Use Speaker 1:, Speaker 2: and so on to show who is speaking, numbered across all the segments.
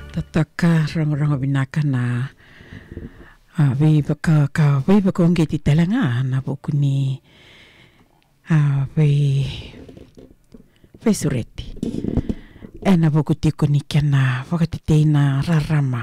Speaker 1: Tataka rang binaka na we baka ongeti talanga na bokuni we sureti ena bokuti koni kana wakati na rarama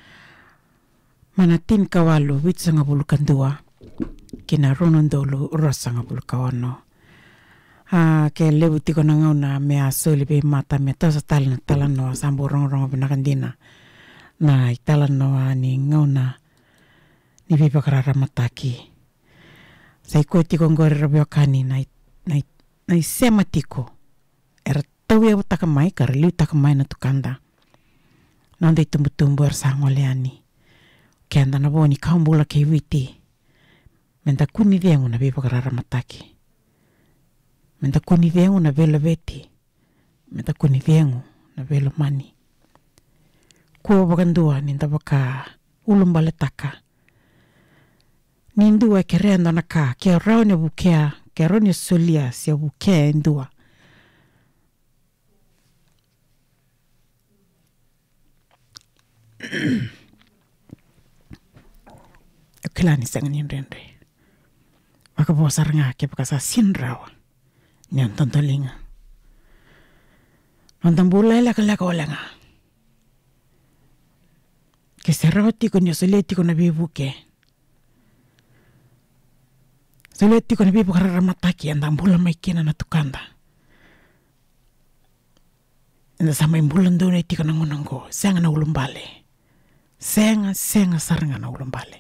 Speaker 1: mana tin kawalu witsanga bulukandua kina ronondolu rosanga bulukawano ke lebuti ko nangauna me asoli be mata me tosa talano sambo rong binakandina na italano ni ngauna ni bipa karara mataki sai ko tiko ngore rabio kani na sema tiko era tawi abu takamai karliu takamai na tukanda nanda itumbu ersangoleani kenda na boni kaumbula ke witi menda kuni dengu na bipa karara mataki menda kuni dengu na velo veti menda kuni dengu na velo mani kuo bagandua ninda baka ulumbale taka nindua kerendo na ka ke raone bukea ke raone solia se bukea indua kelani sangani rendre maka bosar nga ke pakasa sinrawa nyan tontolinga nantambula la olanga ke seroti con yosoleti con abibuke soleti con abibu karara mataki andambula maikina na tukanda enda sama imbulan done ti con ngonongo senga na ulumbale senga saranga na ulumbale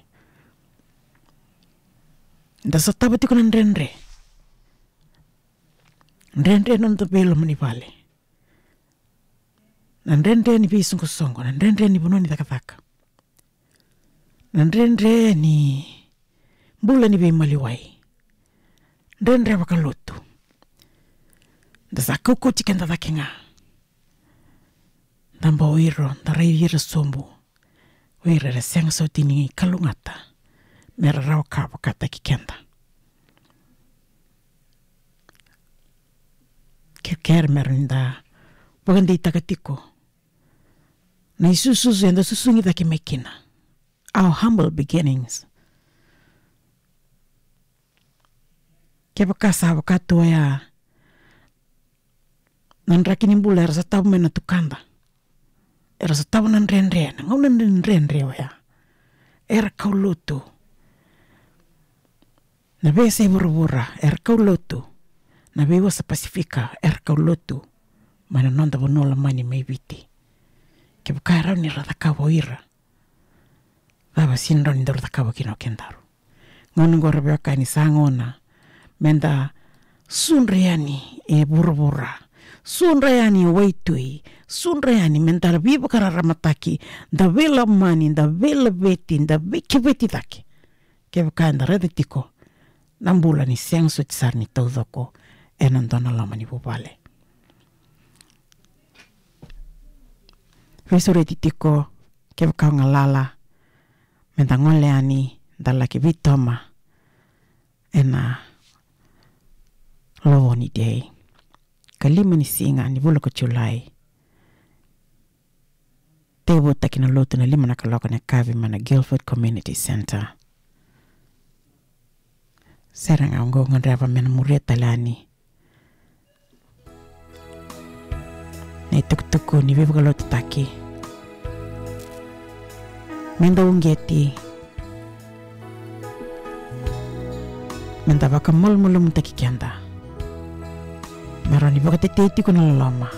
Speaker 1: enda sotabati con ndrenre non to belo manipale nandrendre ni bisungu songo nandrendre ni bunoni takataka nandrendre ni mbula ni bimaliwai ndrendre bakalotu ndasa kuko chikenda dakinga ndamba oiro ndarayira sombu oira resenga sotini kalungata mera rauka bakata kikenda kirker merinda bagandi takatiko na isusu enda susungi taki mekina our humble beginnings kebakasa wakatu ya nandrakini mbula era satabu mena tukanda era satabu nandrendre ngauna nandrendre ya era kaulutu na bese burubura era kaulutu na bewa sa Pasifika era kaulutu mana nonda bonola mani maibiti ke bukara ni radakawa ira baba sinro ni radakawa kino kendaru ngono ngorbe ka ni sangona menda sunreani e burbura sunreani waitui sunreani menda bibu karara mataki da vela mani da vela beti da beti taki ke bukanda reditiko nambula ni senso tsar ni todoko enandona lamani bubale Vesore titiko ke baka ngalala mentangoleani dalla ke bitoma ena lowoni day kalima ni singa ni bulo ko Julai tebo takina lotu na lima na kaloko na kavi mana Guildford Community Center seranga ngo ngraba mena mureta lani na tuk-tuku ni bebe kalau tutaki menda ungeti menda baka mul-mulu mutaki kianda meroni baka teteti kuna lama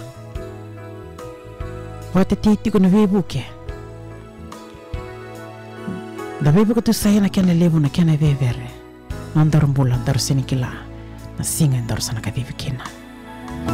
Speaker 1: baka teteti kuna bebuke da bebe ko tu saya na kiana lebu na kiana vevere nandar mbula ndar sinikila na singa ndar sana ka vivikina